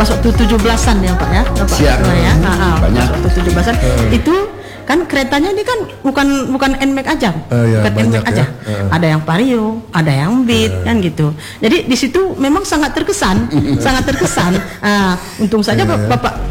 pas waktu 17-an ya Pak ya, Bapak Siap. Ketua ya. Banyak. Pas waktu 17-an itu kan keretanya ini kan bukan NMAX aja, Ya, bukan NMAX banyak aja. ya. Ada yang Vario, ada yang Beat kan gitu. Jadi di situ memang sangat terkesan, sangat terkesan. Untung saja Bapak